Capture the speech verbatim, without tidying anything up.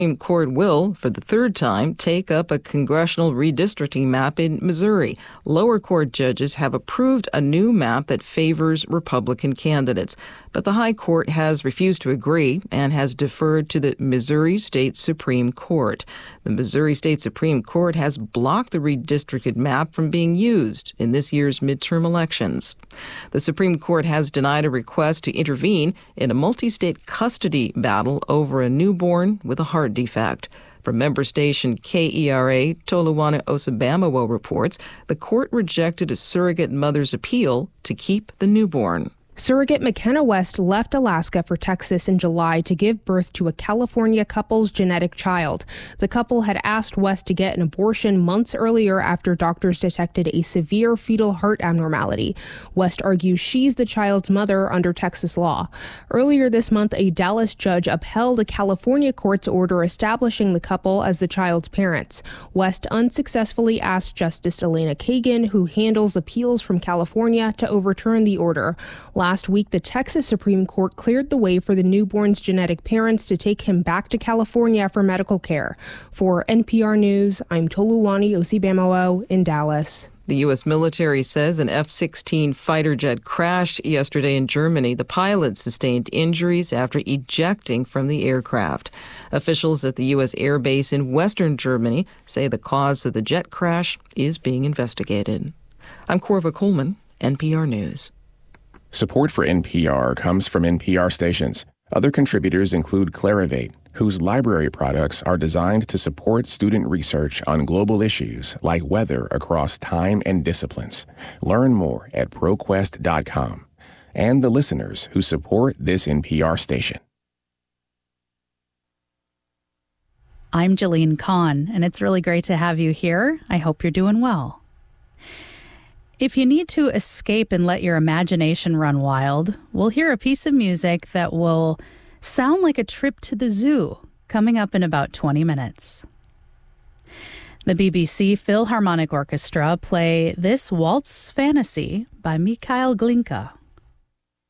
Supreme Court will, for the third time, take up a congressional redistricting map in Missouri. Lower court judges have approved a new map that favors Republican candidates, but the High Court has refused to agree and has deferred to the Missouri State Supreme Court. The Missouri State Supreme Court has blocked the redistricted map from being used in this year's midterm elections. The Supreme Court has denied a request to intervene in a multi-state custody battle over a newborn with a heart defect. From member station K E R A, Toluwana Osabamawo reports the court rejected a surrogate mother's appeal to keep the newborn. Surrogate McKenna West left Alaska for Texas in July to give birth to a California couple's genetic child. The couple had asked West to get an abortion months earlier after doctors detected a severe fetal heart abnormality. West argues she's the child's mother under Texas law. Earlier this month, a Dallas judge upheld a California court's order establishing the couple as the child's parents. West unsuccessfully asked Justice Elena Kagan, who handles appeals from California, to overturn the order. Last week, the Texas Supreme Court cleared the way for the newborn's genetic parents to take him back to California for medical care. For N P R News, I'm Toluwani Osibamawo in Dallas. The U S military says an F sixteen fighter jet crashed yesterday in Germany. The pilot sustained injuries after ejecting from the aircraft. Officials at the U S Air Base in western Germany say the cause of the jet crash is being investigated. I'm Corva Coleman, N P R News. Support for N P R comes from N P R stations. Other contributors include Clarivate, whose library products are designed to support student research on global issues like weather across time and disciplines. Learn more at ProQuest dot com. And the listeners who support this N P R station. I'm Jeline Kahn, and it's really great to have you here. I hope you're doing well. If you need to escape and let your imagination run wild, we'll hear a piece of music that will sound like a trip to the zoo coming up in about twenty minutes. The B B C Philharmonic Orchestra play This Waltz Fantasy by Mikhail Glinka.